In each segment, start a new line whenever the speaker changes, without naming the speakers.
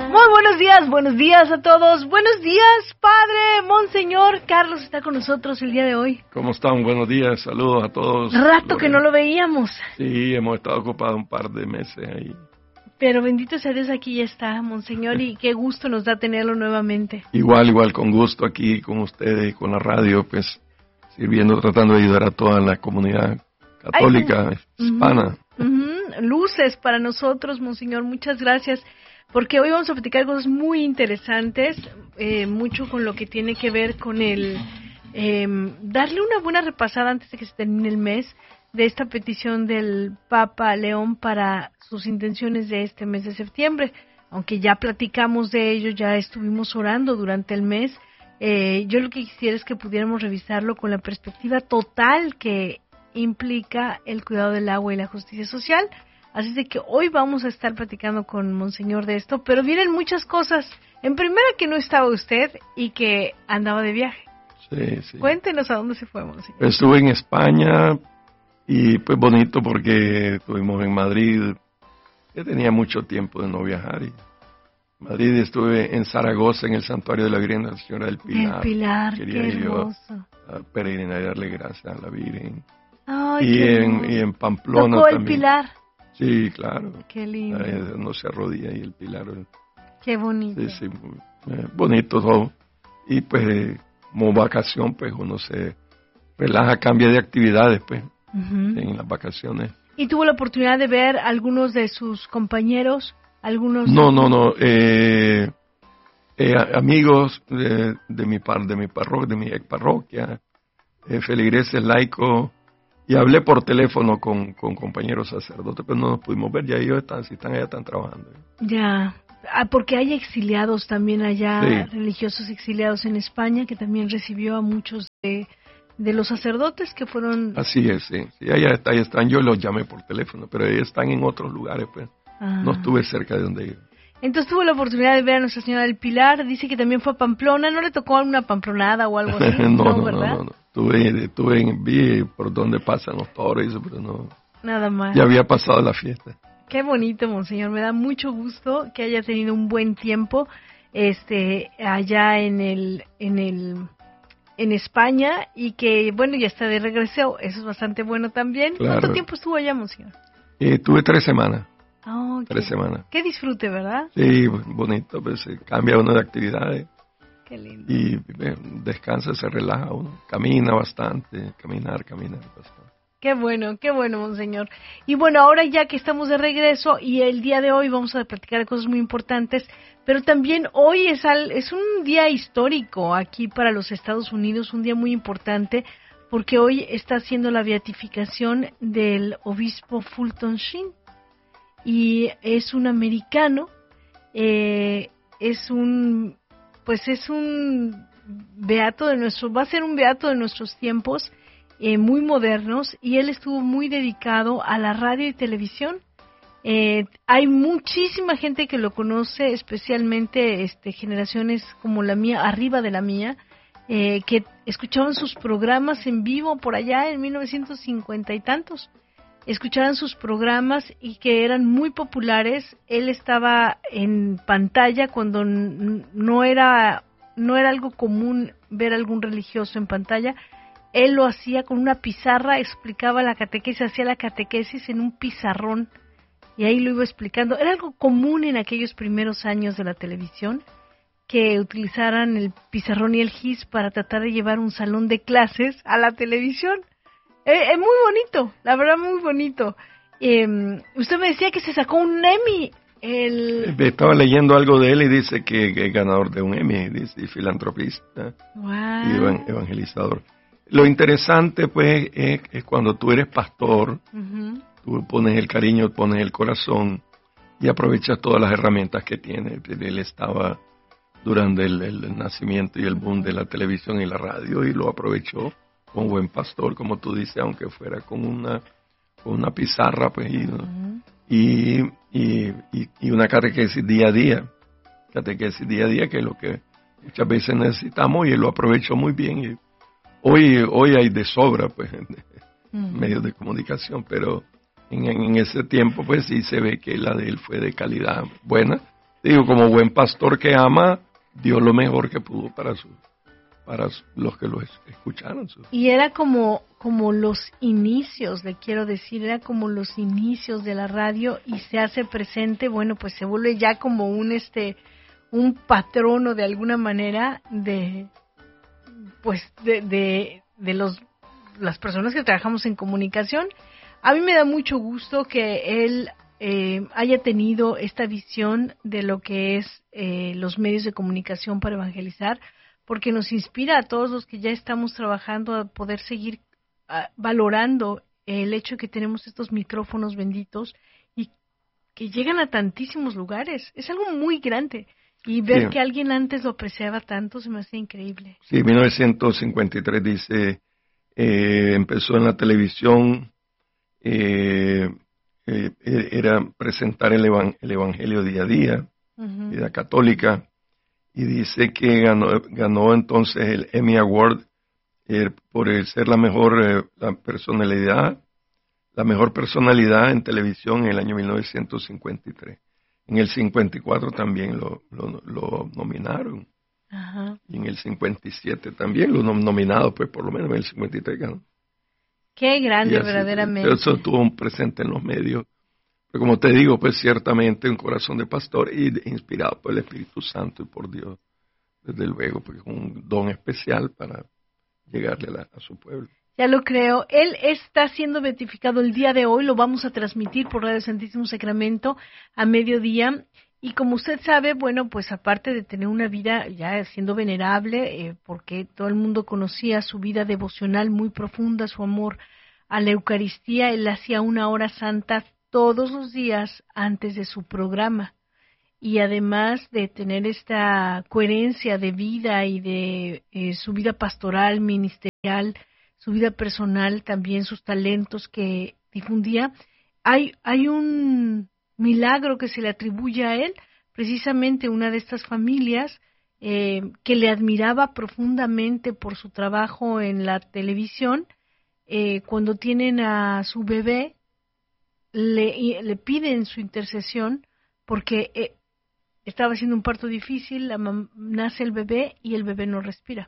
Muy buenos días a todos. Buenos días, Padre Monseñor Carlos está con nosotros el día de hoy.
¿Cómo están? Buenos días, saludos a todos.
Rato que no lo veíamos.
Sí, hemos estado ocupados un par de meses ahí.
Pero bendito sea Dios, aquí ya está, Monseñor, y qué gusto nos da tenerlo nuevamente.
Igual, con gusto aquí con ustedes y con la radio, pues sirviendo, tratando de ayudar a toda la comunidad católica hispana.
Luces para nosotros, Monseñor, muchas gracias, porque hoy vamos a platicar cosas muy interesantes, mucho con lo que tiene que ver con el darle una buena repasada antes de que se termine el mes de esta petición del Papa León para sus intenciones de este mes de septiembre. Aunque ya platicamos de ello, ya estuvimos orando durante el mes, yo lo que quisiera es que pudiéramos revisarlo con la perspectiva total que implica el cuidado del agua y la justicia social. Así de que hoy vamos a estar platicando con Monseñor de esto, pero vienen muchas cosas. En primera, que no estaba usted y que andaba de viaje.
Sí.
Cuéntenos a dónde se fue, Monseñor.
Estuve en España y pues bonito porque estuvimos en Madrid. Yo tenía mucho tiempo de no viajar. Y en Madrid estuve en Zaragoza, en el Santuario de la Virgen de la Señora del Pilar.
El Pilar,
quería
qué hermoso.
A peregrinar y darle gracias a la Virgen.
Ay,
y en Pamplona
¿tocó el
también.
Pilar?
Sí, claro.
Qué lindo.
No se arrodilla y el Pilar.
Qué bonito.
Sí, bonito todo. Y pues como vacación, pues uno se relaja, cambia de actividades, pues, en las vacaciones.
¿Y tuvo la oportunidad de ver algunos de sus compañeros?
No. Amigos de mi parroquia, de mi ex parroquia, feligreses laicos. Y hablé por teléfono con compañeros sacerdotes, pero no nos pudimos ver, ya ellos están trabajando.
Ya, porque hay exiliados también allá, sí. Religiosos exiliados en España, que también recibió a muchos de los sacerdotes que fueron...
Así es, sí, ahí están, yo los llamé por teléfono, pero ellos están en otros lugares, pues, no estuve cerca de donde ellos.
Entonces tuvo la oportunidad de ver a Nuestra Señora del Pilar, dice que también fue a Pamplona, ¿no le tocó alguna pamplonada o algo así?
No,
¿verdad?
No. Vi por dónde pasan los toros, pero no.
Nada más.
Ya había pasado la fiesta.
Qué bonito, Monseñor. Me da mucho gusto que haya tenido un buen tiempo, allá en España y que, bueno, ya está de regreso. Eso es bastante bueno también.
Claro.
¿Cuánto tiempo estuvo allá, Monseñor?
Tuve 3 semanas.
Oh,
3 semanas.
Qué disfrute, ¿verdad?
Sí, bonito, pues cambia uno de actividades.
Qué lindo.
Y descansa, se relaja uno, camina bastante, caminar bastante.
Qué bueno, Monseñor. Y bueno, ahora ya que estamos de regreso y el día de hoy vamos a platicar de cosas muy importantes, pero también hoy es un día histórico aquí para los Estados Unidos, un día muy importante, porque hoy está haciendo la beatificación del obispo Fulton Sheen, y es un americano, es un beato va a ser un beato de nuestros tiempos, muy modernos, y él estuvo muy dedicado a la radio y televisión. Hay muchísima gente que lo conoce, especialmente generaciones como la mía, arriba de la mía, que escuchaban sus programas en vivo por allá en 1950 y tantos. Escuchaban sus programas y que eran muy populares. Él estaba en pantalla cuando no era algo común ver a algún religioso en pantalla. Él lo hacía con una pizarra, explicaba la catequesis, hacía la catequesis en un pizarrón y ahí lo iba explicando. Era algo común en aquellos primeros años de la televisión, que utilizaran el pizarrón y el GIS para tratar de llevar un salón de clases a la televisión. Es muy bonito, la verdad, muy bonito. Usted me decía que se sacó un Emmy.
Estaba leyendo algo de él y dice que es ganador de un Emmy, dice, filantropista.
Wow.
Y evangelizador. Lo interesante, pues, es cuando tú eres pastor, tú pones el cariño, pones el corazón y aprovechas todas las herramientas que tiene. Él estaba durante el nacimiento y el boom de la televisión y la radio y lo aprovechó como buen pastor, como tú dices, aunque fuera con una pizarra, pues, y una catequesis día a día, que es lo que muchas veces necesitamos, y él lo aprovechó muy bien. Y hoy hay de sobra, pues, medios de comunicación, pero en ese tiempo, pues, sí se ve que la de él fue de calidad buena, digo, como buen pastor que ama, dio lo mejor que pudo para los que lo escucharon.
Y era como los inicios, le quiero decir, era como los inicios de la radio y se hace presente, bueno, pues se vuelve ya como un patrono de alguna manera de las personas que trabajamos en comunicación. A mí me da mucho gusto que él haya tenido esta visión de lo que es los medios de comunicación para evangelizar, porque nos inspira a todos los que ya estamos trabajando a poder seguir valorando el hecho de que tenemos estos micrófonos benditos y que llegan a tantísimos lugares. Es algo muy grande. Y ver que alguien antes lo apreciaba tanto se me hace increíble. Sí,
1953 dice, empezó en la televisión, era presentar el evangelio día a día, vida católica, y dice que ganó entonces el Emmy Award por ser la mejor personalidad en televisión en el año 1953. En el 54 también lo nominaron.
Ajá.
Y en el 57 también lo nominado, pues por lo menos en el 53 ganó.
Qué grande, así, verdaderamente.
Eso estuvo presente en los medios. Pero como te digo, pues ciertamente un corazón de pastor y inspirado por el Espíritu Santo y por Dios, desde luego, porque es un don especial para llegarle a su pueblo.
Ya lo creo. Él está siendo beatificado el día de hoy, lo vamos a transmitir por Radio Santísimo Sacramento a mediodía. Y como usted sabe, bueno, pues aparte de tener una vida ya siendo venerable, porque todo el mundo conocía su vida devocional muy profunda, su amor a la Eucaristía, él hacía una hora santa todos los días antes de su programa. Y además de tener esta coherencia de vida y de su vida pastoral, ministerial, su vida personal, también sus talentos que difundía, hay un milagro que se le atribuye a él, precisamente una de estas familias que le admiraba profundamente por su trabajo en la televisión, cuando tienen a su bebé, le piden su intercesión porque estaba haciendo un parto difícil, nace el bebé y el bebé no respira.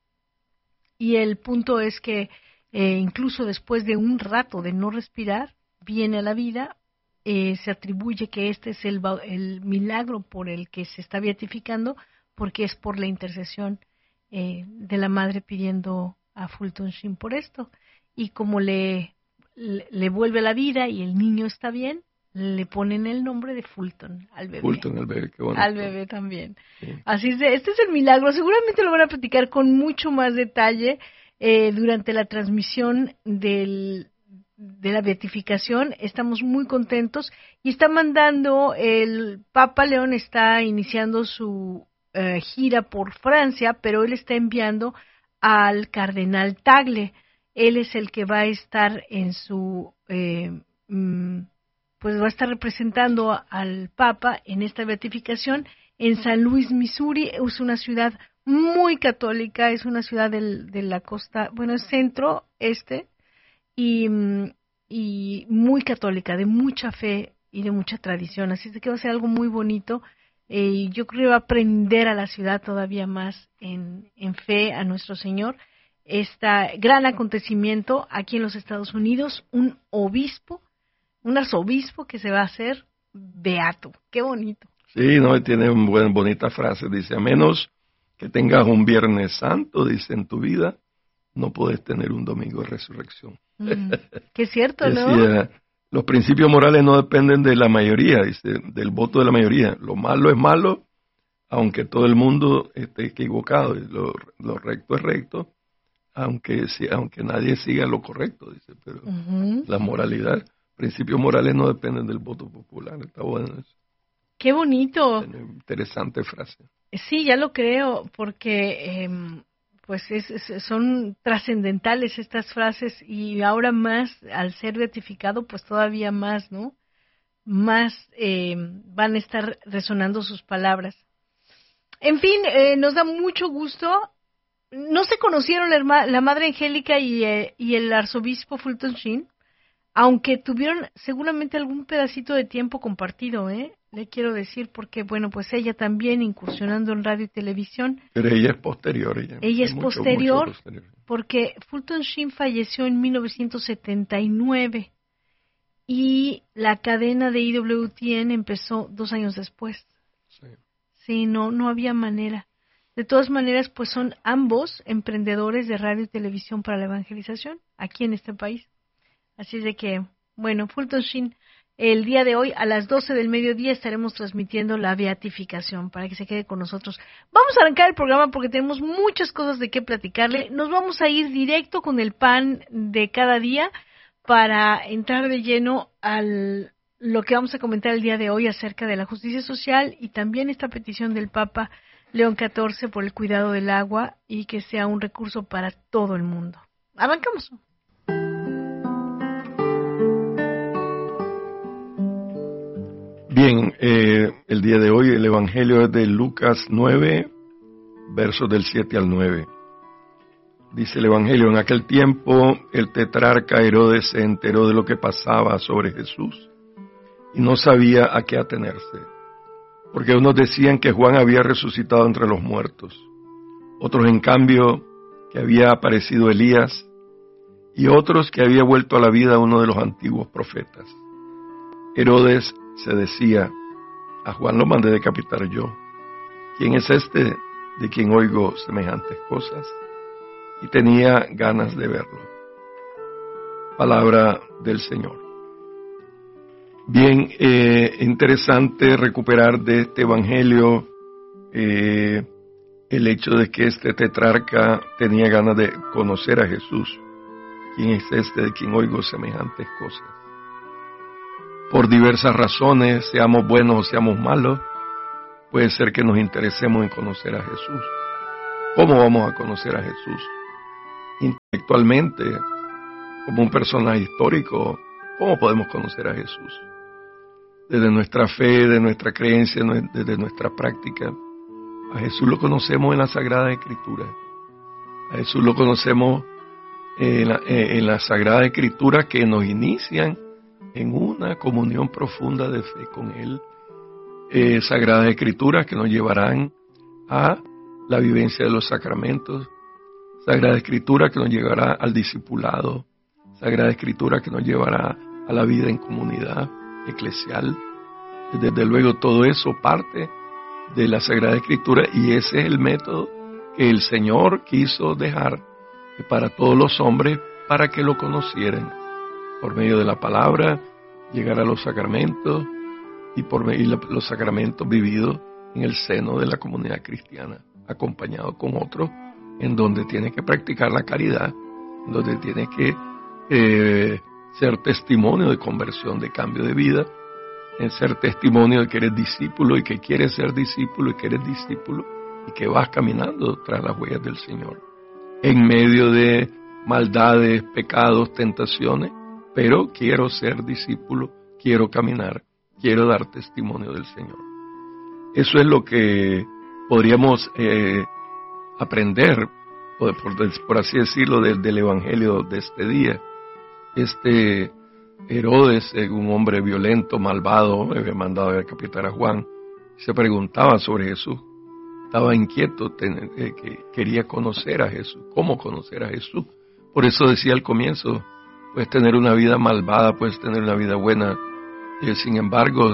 Y el punto es que incluso después de un rato de no respirar, viene a la vida, se atribuye que este es el milagro por el que se está beatificando, porque es por la intercesión de la madre pidiendo a Fulton Sheen por esto. Y como le vuelve a la vida y el niño está bien, le ponen el nombre de Fulton al bebé.
Fulton, al bebé, qué bonito.
Al bebé también. Sí. Así es, este es el milagro. Seguramente lo van a platicar con mucho más detalle durante la transmisión de la beatificación. Estamos muy contentos y está mandando, el Papa León está iniciando su gira por Francia, pero él está enviando al cardenal Tagle. Él es el que va a estar en su pues va a estar representando al Papa en esta beatificación en San Luis, Missouri. Es una ciudad muy católica, es una ciudad de la costa, bueno, es centro-este, y muy católica, de mucha fe y de mucha tradición. Así es que va a ser algo muy bonito. Y yo creo que va a aprender a la ciudad todavía más en fe a nuestro Señor. Este gran acontecimiento aquí en los Estados Unidos, un arzobispo que se va a hacer beato. Qué bonito.
Sí, no, tiene una bonita frase. Dice, a menos que tengas un Viernes Santo, dice, en tu vida, no puedes tener un domingo de resurrección.
Que es cierto, ¿no?
Decía, los principios morales no dependen de la mayoría, dice, del voto de la mayoría. Lo malo es malo, aunque todo el mundo esté equivocado. Lo recto es recto, aunque nadie siga lo correcto, dice. Pero la moralidad, principios morales no dependen del voto popular. Está bueno eso.
¡Qué bonito!
Interesante frase.
Sí, ya lo creo, porque pues son trascendentales estas frases y ahora más, al ser beatificado, pues todavía más, ¿no? Más van a estar resonando sus palabras. En fin, nos da mucho gusto. No se conocieron la Madre Angélica y el arzobispo Fulton Sheen, aunque tuvieron seguramente algún pedacito de tiempo compartido, le quiero decir, porque, bueno, pues ella también incursionando en radio y televisión.
Pero ella es posterior. Ella
es posterior, porque Fulton Sheen falleció en 1979 y la cadena de EWTN empezó 2 años después. Sí, no había manera. De todas maneras, pues son ambos emprendedores de radio y televisión para la evangelización aquí en este país. Así de que, bueno, Fulton Sheen, el día de hoy a las 12 del mediodía estaremos transmitiendo la beatificación para que se quede con nosotros. Vamos a arrancar el programa porque tenemos muchas cosas de qué platicarle. Nos vamos a ir directo con el pan de cada día para entrar de lleno al lo que vamos a comentar el día de hoy acerca de la justicia social y también esta petición del Papa León XIV por el cuidado del agua y que sea un recurso para todo el mundo. Arrancamos.
Bien, el día de hoy el Evangelio es de Lucas 9, versos del 7 al 9. Dice el Evangelio: en aquel tiempo el tetrarca Herodes se enteró de lo que pasaba sobre Jesús y no sabía a qué atenerse, porque unos decían que Juan había resucitado entre los muertos, otros en cambio que había aparecido Elías y otros que había vuelto a la vida uno de los antiguos profetas. Herodes se decía: a Juan lo mandé decapitar yo. ¿Quién es este de quien oigo semejantes cosas? Y tenía ganas de verlo. Palabra del Señor. Bien, interesante recuperar de este evangelio el hecho de que este tetrarca tenía ganas de conocer a Jesús. ¿Quién es este de quien oigo semejantes cosas? Por diversas razones, seamos buenos o seamos malos, puede ser que nos interesemos en conocer a Jesús. ¿Cómo vamos a conocer a Jesús? Intelectualmente, como un personaje histórico, ¿cómo podemos conocer a Jesús? Desde nuestra fe, de nuestra creencia, desde nuestra práctica. A Jesús lo conocemos en la Sagrada Escritura. A Jesús lo conocemos en la Sagrada Escritura, que nos inician en una comunión profunda de fe con Él. Sagradas Escrituras que nos llevarán a la vivencia de los sacramentos. Sagrada Escritura que nos llevará al discipulado. Sagrada Escritura que nos llevará a la vida en comunidad eclesial. Desde luego todo eso parte de la Sagrada Escritura y ese es el método que el Señor quiso dejar para todos los hombres para que lo conocieran. Por medio de la palabra, llegar a los sacramentos y por medio de los sacramentos vividos en el seno de la comunidad cristiana, acompañado con otros, en donde tiene que practicar la caridad, en donde tiene que ser testimonio de conversión, de cambio de vida, en ser testimonio de que eres discípulo y que quieres ser discípulo y que eres discípulo y que vas caminando tras las huellas del Señor, en medio de maldades, pecados, tentaciones. Pero quiero ser discípulo, quiero caminar, quiero dar testimonio del Señor. Eso es lo que podríamos aprender, por así decirlo, del Evangelio de este día. Este Herodes, un hombre violento, malvado, había mandado a decapitar a Juan, se preguntaba sobre Jesús. Estaba inquieto, que quería conocer a Jesús. ¿Cómo conocer a Jesús? Por eso decía al comienzo: puedes tener una vida malvada, puedes tener una vida buena. Sin embargo,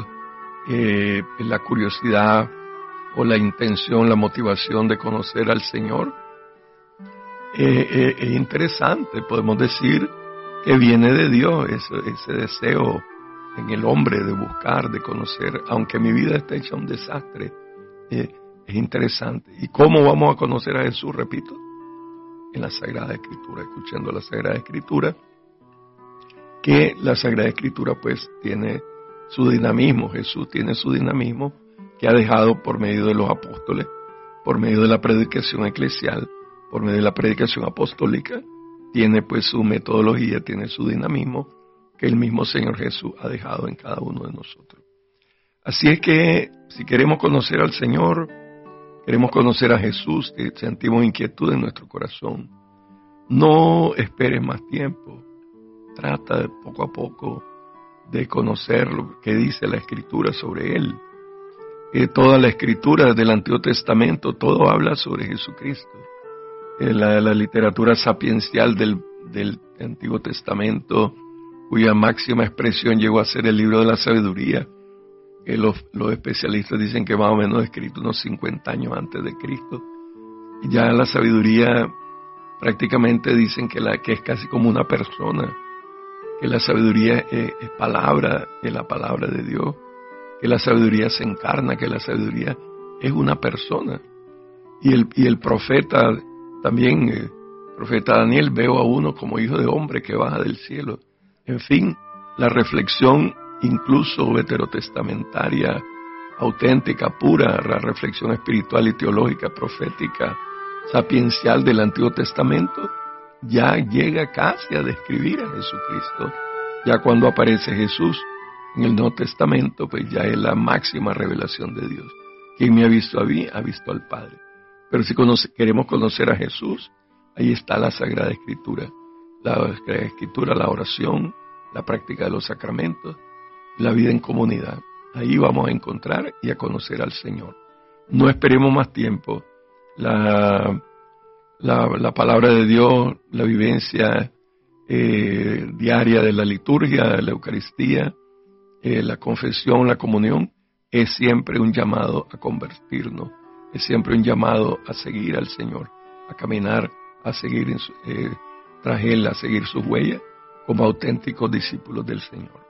la curiosidad o la intención, la motivación de conocer al Señor es interesante. Podemos decir que viene de Dios, ese deseo en el hombre de buscar, de conocer, aunque mi vida está hecha un desastre. Es interesante. ¿Y cómo vamos a conocer a Jesús? Repito, en la Sagrada Escritura, escuchando la Sagrada Escritura, que la Sagrada Escritura pues tiene su dinamismo. Jesús tiene su dinamismo que ha dejado por medio de los apóstoles, por medio de la predicación eclesial, por medio de la predicación apostólica. Tiene pues su metodología, tiene su dinamismo que el mismo Señor Jesús ha dejado en cada uno de nosotros. Así es que si queremos conocer al Señor, queremos conocer a Jesús, sentimos inquietud en nuestro corazón, no esperes más tiempo. Trata de poco a poco de conocer lo que dice la Escritura sobre Él. toda la escritura del Antiguo Testamento, todo habla sobre Jesucristo. La literatura sapiencial del Antiguo Testamento, cuya máxima expresión llegó a ser el libro de la sabiduría, que los especialistas dicen que más o menos escrito unos 50 años antes de Cristo. Y ya la sabiduría prácticamente dicen que es casi como una persona, que la sabiduría es palabra, es la palabra de Dios, que la sabiduría se encarna, que la sabiduría es una persona. Y el profeta también, el profeta Daniel, veo a uno como hijo de hombre que baja del cielo. En fin, la reflexión incluso veterotestamentaria, auténtica, pura, la reflexión espiritual y teológica, profética, sapiencial del Antiguo Testamento, ya llega casi a describir a Jesucristo. Ya cuando aparece Jesús en el Nuevo Testamento, pues ya es la máxima revelación de Dios. Quien me ha visto a mí, ha visto al Padre. Pero si queremos conocer a Jesús, ahí está la Sagrada Escritura. La Sagrada Escritura, la oración, la práctica de los sacramentos, la vida en comunidad. Ahí vamos a encontrar y a conocer al Señor. No esperemos más tiempo. La palabra de Dios, la vivencia diaria de la liturgia, de la Eucaristía, la confesión, la comunión, es siempre un llamado a convertirnos, es siempre un llamado a seguir al Señor, a caminar, a seguir tras Él, a seguir sus huellas como auténticos discípulos del Señor.